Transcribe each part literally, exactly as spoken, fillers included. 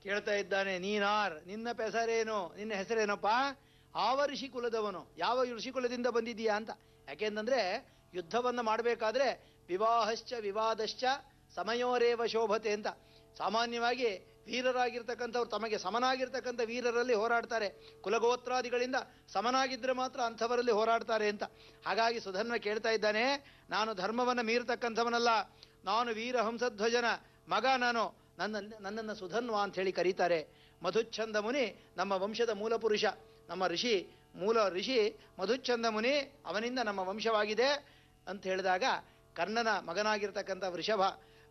ಕೇಳ್ತಾ ಇದ್ದಾನೆ, ನೀನಾರ್, ನಿನ್ನ ಹೆಸರೇನು, ನಿನ್ನ ಹೆಸರೇನಪ್ಪ? ಆವ ಋಷಿ ಕುಲದವನು, ಯಾವ ಋಷಿ ಕುಲದಿಂದ ಬಂದಿದ್ದೀಯಾ ಅಂತ. ಯಾಕೆಂತಂದ್ರೆ ಯುದ್ಧವನ್ನು ಮಾಡಬೇಕಾದ್ರೆ ವಿವಾಹಶ್ಚ ವಿವಾದಶ್ಚ ಸಮಯೋರೇವ ಶೋಭತೆ ಅಂತ. ಸಾಮಾನ್ಯವಾಗಿ ವೀರರಾಗಿರ್ತಕ್ಕಂಥವ್ರು ತಮಗೆ ಸಮನಾಗಿರ್ತಕ್ಕಂಥ ವೀರರಲ್ಲಿ ಹೋರಾಡ್ತಾರೆ, ಕುಲಗೋತ್ರಾದಿಗಳಿಂದ ಸಮನಾಗಿದ್ದರೆ ಮಾತ್ರ ಅಂಥವರಲ್ಲಿ ಹೋರಾಡ್ತಾರೆ ಅಂತ. ಹಾಗಾಗಿ ಸುಧನ್ವ ಕೇಳ್ತಾ ಇದ್ದಾನೆ, ನಾನು ಧರ್ಮವನ್ನು ಮೀರತಕ್ಕಂಥವನಲ್ಲ, ನಾನು ವೀರಹಂಸಧ್ವಜನ ಮಗ, ನಾನು ನನ್ನ ನನ್ನನ್ನು ಸುಧನ್ವ ಅಂತ ಹೇಳಿ ಕರೀತಾರೆ. ಮಧುಚ್ಛಂದ ಮುನಿ ನಮ್ಮ ವಂಶದ ಮೂಲ ಪುರುಷ, ನಮ್ಮ ಋಷಿ ಮೂಲ ಋಷಿ ಮಧುಚ್ಛಂದ ಮುನಿ, ಅವನಿಂದ ನಮ್ಮ ವಂಶವಾಗಿದೆ ಅಂತ ಹೇಳಿದಾಗ ಕರ್ಣನ ಮಗನಾಗಿರ್ತಕ್ಕಂಥ ವೃಷಭ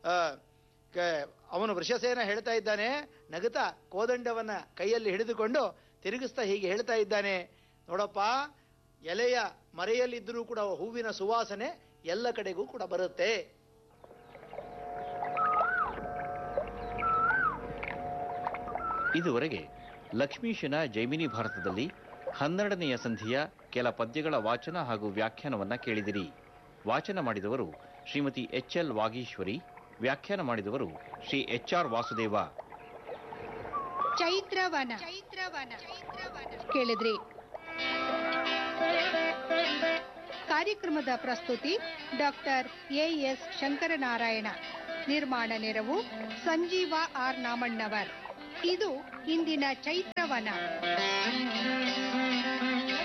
ಅವನು ವೃಷಸೇನ ಹೇಳ್ತಾ ಇದ್ದಾನೆ, ನಗುತ್ತಾ ಕೋದಂಡವನ್ನ ಕೈಯಲ್ಲಿ ಹಿಡಿದುಕೊಂಡು ತಿರುಗಿಸ್ತಾ ಹೀಗೆ ಹೇಳ್ತಾ ಇದ್ದಾನೆ, ನೋಡಪ್ಪ, ಎಲೆಯ ಮರೆಯಲ್ಲಿದ್ದರೂ ಕೂಡ ಹೂವಿನ ಸುವಾಸನೆ ಎಲ್ಲ ಕಡೆಗೂ ಕೂಡ ಬರುತ್ತೆ. ಇದುವರೆಗೆ ಲಕ್ಷ್ಮೀಶನ ಜೈಮಿನಿ ಭಾರತದಲ್ಲಿ ಹನ್ನೆರಡನೆಯ ಸಂಧಿಯ ಕೆಲ ಪದ್ಯಗಳ ವಾಚನ ಹಾಗೂ ವ್ಯಾಖ್ಯಾನವನ್ನ ಕೇಳಿದಿರಿ. ವಾಚನ ಮಾಡಿದವರು ಶ್ರೀಮತಿ ಎಚ್ ಎಲ್ ವಾಗೀಶ್ವರಿ, ವ್ಯಾಖ್ಯಾನ ಮಾಡಿದವರು ಶ್ರೀ ಎಚ್ ಆರ್ ವಾಸುದೇವ. ಚೈತ್ರವನ ಕೇಳಿದ್ರಿ. ಕಾರ್ಯಕ್ರಮದ ಪ್ರಸ್ತುತಿ ಡಾಕ್ಟರ್ ಎ ಎಸ್ ಶಂಕರನಾರಾಯಣ. ನಿರ್ಮಾಣ ನೆರವು ಸಂಜೀವ ಆರ್ ನಾಮಣ್ಣವರ್. ಇದು ಇಂದಿನ ಚೈತ್ರವನ.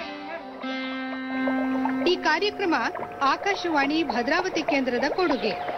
ಈ ಕಾರ್ಯಕ್ರಮ ಆಕಾಶವಾಣಿ ಭದ್ರಾವತಿ ಕೇಂದ್ರದ ಕೊಡುಗೆ.